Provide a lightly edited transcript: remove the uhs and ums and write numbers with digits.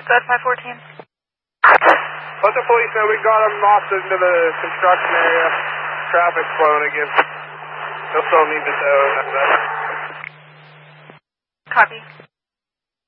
Bed 514. Let the police know we got him off into the construction area. Traffic flowing again. They'll still need to tow. Copy.